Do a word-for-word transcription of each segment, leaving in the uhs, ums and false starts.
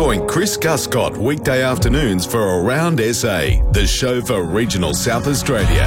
Join Chris Guscott weekday afternoons for Around S A, the show for regional South Australia.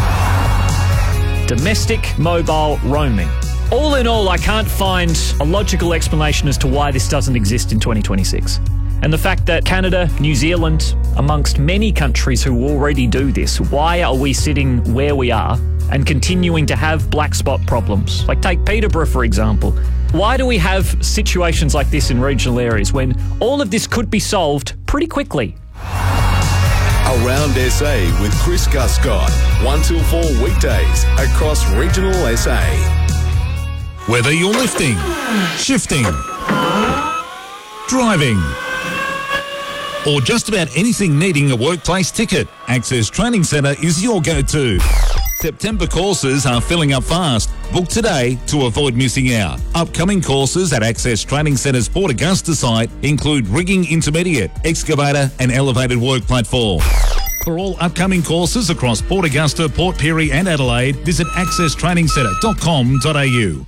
Domestic mobile roaming. All in all, I can't find a logical explanation as to why this doesn't exist in twenty twenty-six. And the fact that Canada, New Zealand, amongst many countries who already do this, why are we sitting where we are and continuing to have black spot problems? Like take Peterborough, for example. Why do we have situations like this in regional areas when all of this could be solved pretty quickly? Around S A with Chris Guscott, one till four weekdays across regional S A. Whether you're lifting, shifting, driving, or just about anything needing a workplace ticket, Access Training Centre is your go-to. September courses are filling up fast. Book today to avoid missing out. Upcoming courses at Access Training Centre's Port Augusta site include rigging intermediate, excavator and elevated work platform. For all upcoming courses across Port Augusta, Port Pirie and Adelaide, visit access training centre dot com dot a u.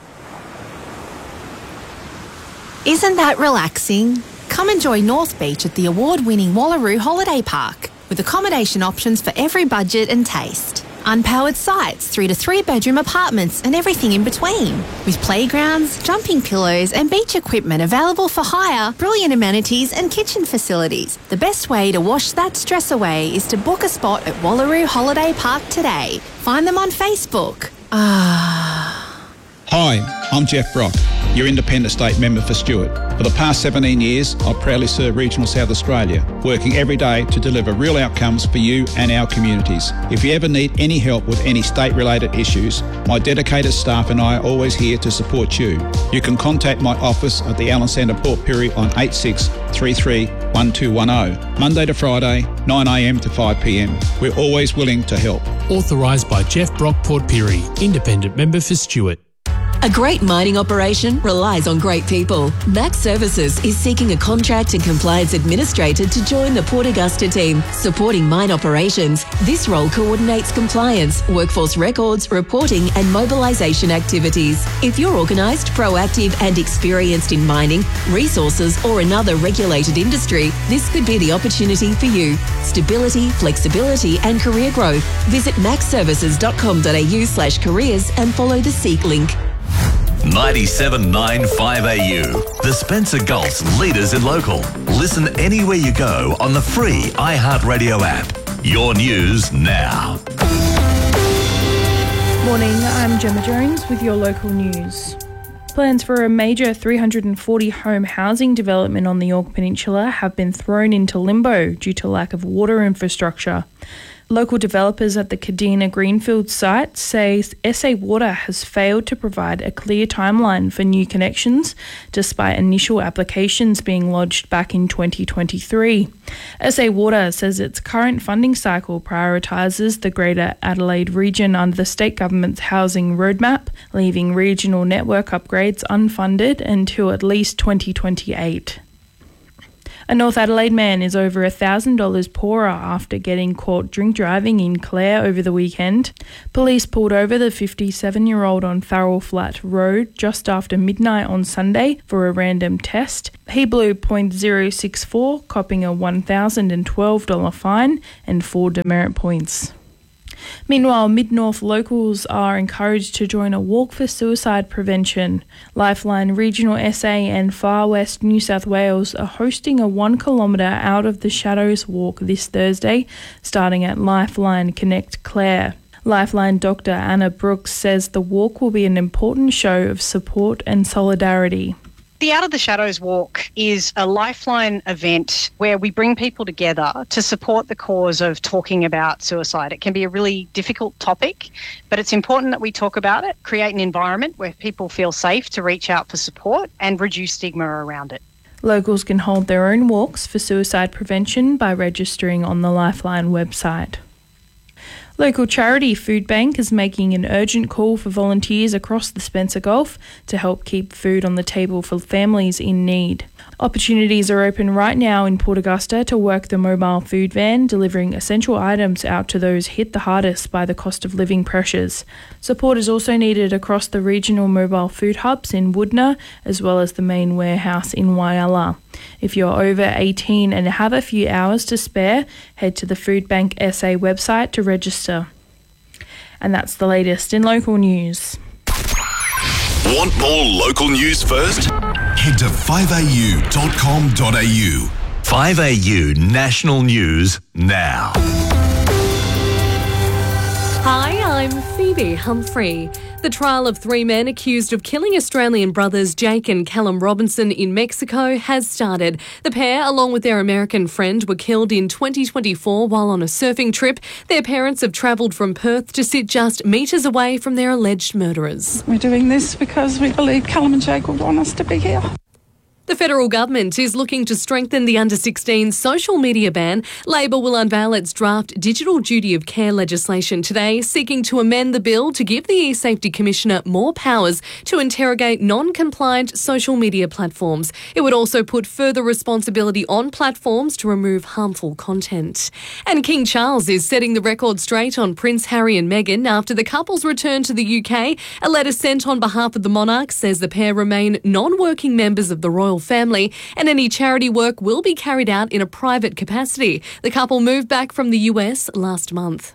Isn't that relaxing? Come enjoy North Beach at the award-winning Wallaroo Holiday Park with accommodation options for every budget and taste. Unpowered sites through to three-bedroom apartments and everything in between. With playgrounds, jumping pillows and beach equipment available for hire, brilliant amenities and kitchen facilities. The best way to wash that stress away is to book a spot at Wallaroo Holiday Park today. Find them on Facebook. Ah. Hi, I'm Jeff Brock, your Independent State Member for Stewart. For the past seventeen years, I've proudly served regional South Australia, working every day to deliver real outcomes for you and our communities. If you ever need any help with any state-related issues, my dedicated staff and I are always here to support you. You can contact my office at the Allen Centre Port Pirie on eight six three three one two one zero, Monday to Friday, nine a m to five p m. We're always willing to help. Authorised by Jeff Brock, Port Pirie, Independent Member for Stewart. A great mining operation relies on great people. Max Services is seeking a contract and compliance administrator to join the Port Augusta team, supporting mine operations. This role coordinates compliance, workforce records, reporting and mobilisation activities. If you're organised, proactive and experienced in mining, resources or another regulated industry, this could be the opportunity for you. Stability, flexibility and career growth. Visit max services dot com dot a u slash careers and follow the Seek link. ninety-seven point nine five A U, the Spencer Gulf's leaders in local. Listen anywhere you go on the free iHeartRadio app. Your news now. Morning, I'm Gemma Jones with your local news. Plans for a major three hundred forty home housing development on the Yorke Peninsula have been thrown into limbo due to lack of water infrastructure. Local developers at the Kadina Greenfield site say S A Water has failed to provide a clear timeline for new connections, despite initial applications being lodged back in twenty twenty-three. S A Water says its current funding cycle prioritises the Greater Adelaide region under the state government's housing roadmap, leaving regional network upgrades unfunded until at least twenty twenty-eight. A North Adelaide man is over one thousand dollars poorer after getting caught drink driving in Clare over the weekend. Police pulled over the fifty-seven-year-old on Farrell Flat Road just after midnight on Sunday for a random test. He blew point zero six four, copping a one thousand twelve dollars fine and four demerit points. Meanwhile, Mid-North locals are encouraged to join a walk for suicide prevention. Lifeline Regional S A and Far West New South Wales are hosting a one kilometre Out of the Shadows walk this Thursday, starting at Lifeline Connect Clare. Lifeline Doctor Anna Brooks says the walk will be an important show of support and solidarity. The Out of the Shadows Walk is a lifeline event where we bring people together to support the cause of talking about suicide. It can be a really difficult topic, but it's important that we talk about it, create an environment where people feel safe to reach out for support and reduce stigma around it. Locals can hold their own walks for suicide prevention by registering on the Lifeline website. Local charity Food Bank is making an urgent call for volunteers across the Spencer Gulf to help keep food on the table for families in need. Opportunities are open right now in Port Augusta to work the mobile food van, delivering essential items out to those hit the hardest by the cost of living pressures. Support is also needed across the regional mobile food hubs in Woodner, as well as the main warehouse in Whyalla. If you're over eighteen and have a few hours to spare, head to the Food Bank S A website to register. And that's the latest in local news. Want more local news first? Head to five a u dot com dot a u. five A U National News now. Hi, I'm Phoebe Humphrey. The trial of three men accused of killing Australian brothers Jake and Callum Robinson in Mexico has started. The pair, along with their American friend, were killed in twenty twenty-four while on a surfing trip. Their parents have travelled from Perth to sit just metres away from their alleged murderers. We're doing this because we believe Callum and Jake would want us to be here. The federal government is looking to strengthen the under sixteen social media ban. Labor will unveil its draft digital duty of care legislation today, seeking to amend the bill to give the E-Safety Commissioner more powers to interrogate non-compliant social media platforms. It would also put further responsibility on platforms to remove harmful content. And King Charles is setting the record straight on Prince Harry and Meghan after the couple's return to the U K. A letter sent on behalf of the monarch says the pair remain non-working members of the royal family, and any charity work will be carried out in a private capacity. The couple moved back from the U S last month.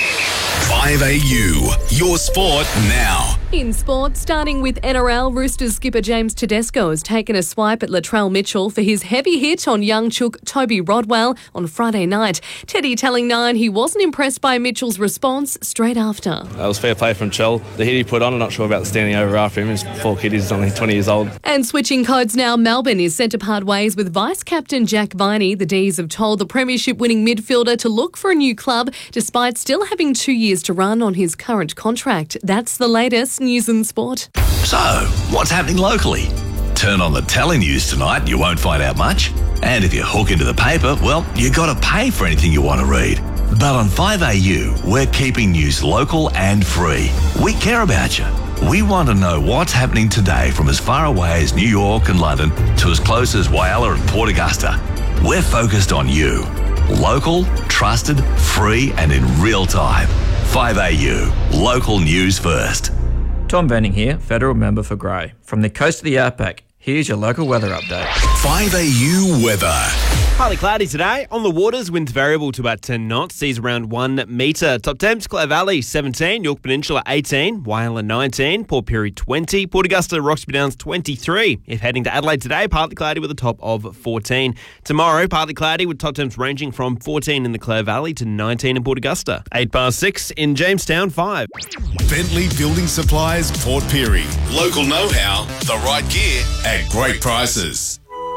five A U, your sport now. In sport, starting with N R L, Roosters skipper James Tedesco has taken a swipe at Latrell Mitchell for his heavy hit on young chook Toby Rodwell on Friday night. Teddy telling Nine he wasn't impressed by Mitchell's response straight after. That was fair play from Chell. The hit he put on, I'm not sure about the standing over after him. His poor kid is only twenty years old. And switching codes now, Melbourne is set to part ways with Vice-Captain Jack Viney. The D's have told the premiership-winning midfielder to look for a new club, despite still having two years to run on his current contract. That's the latest news and sport. So, what's happening locally? Turn on the telenews tonight, you won't find out much. And if you hook into the paper, well, you got to pay for anything you want to read. But on five A U, we're keeping news local and free. We care about you. We want to know what's happening today from as far away as New York and London to as close as Whyalla and Port Augusta. We're focused on you. Local, trusted, free and in real time. five A U, local news first. Tom Benning here, federal member for Grey. From the coast of the outback, here's your local weather update. five A U weather. Partly cloudy today. On the waters, winds variable to about ten knots, seas around one metre. Top temps, Clare Valley seventeen, York Peninsula eighteen, Whyalla nineteen, Port Pirie twenty, Port Augusta, Roxby Downs twenty-three. If heading to Adelaide today, partly cloudy with a top of fourteen. Tomorrow, partly cloudy with top temps ranging from fourteen in the Clare Valley to nineteen in Port Augusta. eight past six in Jamestown, five. Bentley Building Supplies, Port Pirie. Local know-how, the right gear at great prices.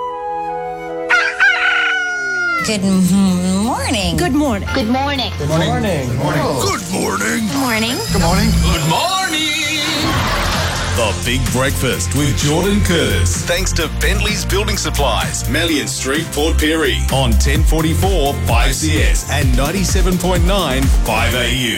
Good morning. Good morning. Good morning. Good morning. Good morning. Good morning. Morning. Good morning. Good morning. The Big Breakfast with Jordan Curtis. Thanks to Bentley's Building Supplies, Melian Street, Port Pirie. On ten forty-four five C S and ninety-seven point nine five A U.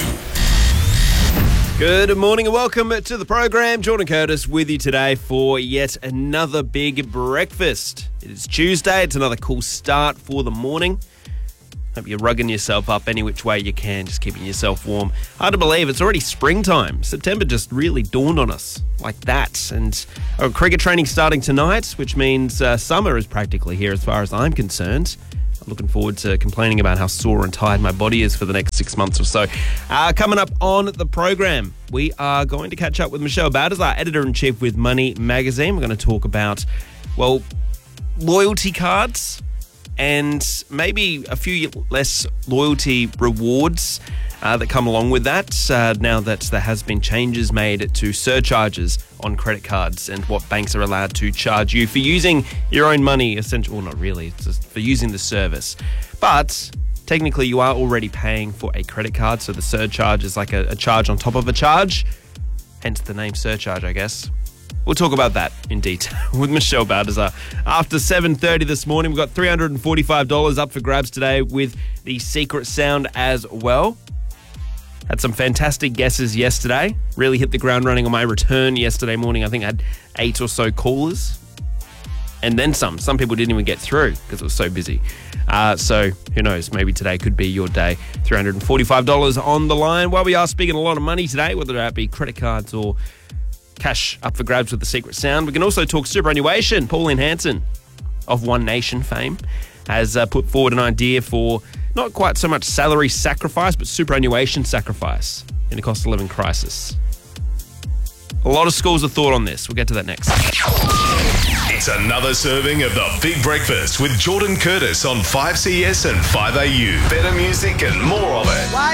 Good morning and welcome to the program. Jordan Curtis with you today for yet another big breakfast. It is Tuesday. It's another cool start for the morning. Hope you're rugging yourself up any which way you can, just keeping yourself warm. Hard to believe it's already springtime. September just really dawned on us like that. And our cricket training starting tonight, which means uh, summer is practically here as far as I'm concerned. Looking forward to complaining about how sore and tired my body is for the next six months or so. Uh, coming up on the program, we are going to catch up with Michelle Baldassar, Editor-in-Chief with Money Magazine. We're going to talk about, well, loyalty cards and maybe a few less loyalty rewards uh, that come along with that uh, now that there has been changes made to surcharges on credit cards and what banks are allowed to charge you for using your own money, essentially. Well, not really, it's just for using the service. But technically you are already paying for a credit card, so the surcharge is like a, a charge on top of a charge, hence the name surcharge, I guess. We'll talk about that in detail with Michelle Baldassar. After seven thirty this morning, we've got three hundred forty-five dollars up for grabs today with the secret sound as well. Had some fantastic guesses yesterday. Really hit the ground running on my return yesterday morning. I think I had eight or so callers. And then some. Some people didn't even get through because it was so busy. Uh, so who knows? Maybe today could be your day. three hundred forty-five dollars on the line. While we are speaking a lot of money today, whether that be credit cards or cash up for grabs with the secret sound, we can also talk superannuation. Pauline Hanson of One Nation fame has uh, put forward an idea for not quite so much salary sacrifice, but superannuation sacrifice in a cost of living crisis. A lot of schools of thought on this. We'll get to that next. It's another serving of the Big Breakfast with Jordan Curtis on five C S and five A U. Better music and more of it.